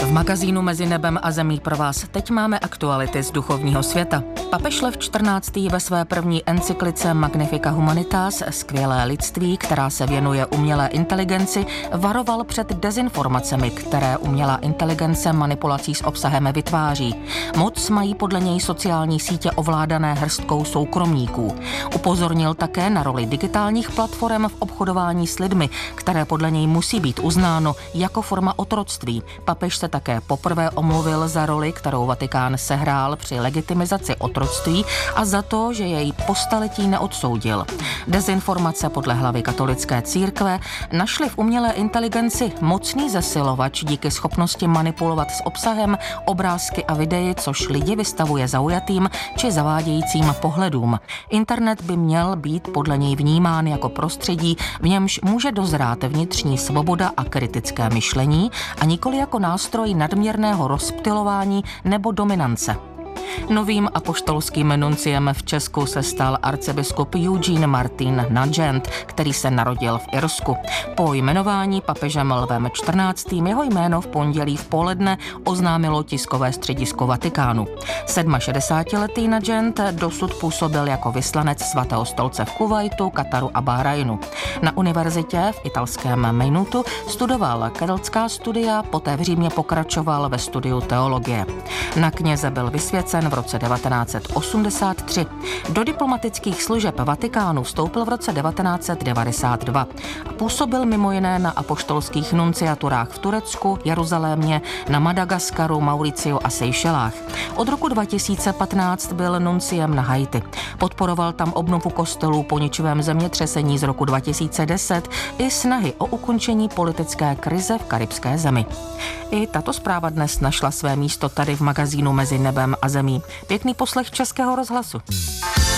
V magazínu Mezi nebem a zemí pro vás teď máme aktuality z duchovního světa. Papež Lev XIV. Ve své první encyklice Magnifica Humanitas, skvělé lidství, která se věnuje umělé inteligenci, varoval před dezinformacemi, které umělá inteligence manipulací s obsahem vytváří. Moc mají podle něj sociální sítě ovládané hrstkou soukromníků. Upozornil také na roli digitálních platform v obchodování s lidmi, které podle něj musí být uznáno jako forma otroctví. Papež se také poprvé omluvil za roli, kterou Vatikán sehrál při legitimizaci otroctví a za to, že jej po staletí neodsoudil. Dezinformace podle hlavy katolické církve našly v umělé inteligenci mocný zesilovač díky schopnosti manipulovat s obsahem, obrázky a videi, což lidi vystavuje zaujatým či zavádějícím pohledům. Internet by měl být podle něj vnímán jako prostředí, v němž může dozrát vnitřní svoboda a kritické myšlení a nikoli jako nástroj nadměrného rozptylování nebo dominance. Novým apoštolským nunciem v Česku se stal arcibiskup Eugene Martin Nugent, který se narodil v Irsku. Po jmenování papežem Lvem XIV. Jeho jméno v pondělí v poledne oznámilo tiskové středisko Vatikánu. 67letý Nugent dosud působil jako vyslanec Svatého stolce v Kuvajtu, Kataru a Bahrajnu. Na univerzitě v italském Mainutu studoval keltská studia, poté v Římě pokračoval ve studiu teologie. Na kněze byl vysvěcen v roce 1983. Do diplomatických služeb Vatikánu vstoupil v roce 1992 a působil mimo jiné na apoštolských nunciaturách v Turecku, Jeruzalémě, na Madagaskaru, Mauriciu a Seychelách. Od roku 2015 byl nunciem na Haiti. Podporoval tam obnovu kostelů po ničivém zemětřesení z roku 2010 i snahy o ukončení politické krize v karibské zemi. I tato zpráva dnes našla své místo tady v magazínu Mezi nebem a zemí. Pěkný poslech Českého rozhlasu.